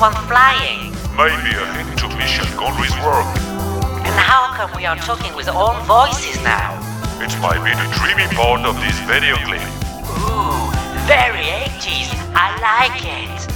one flying? Maybe a hint to Michel Gondry's work. And how come we are talking with our own voices now? It might be the dreamy part of this video clip. Ooh, very 80s. I like it.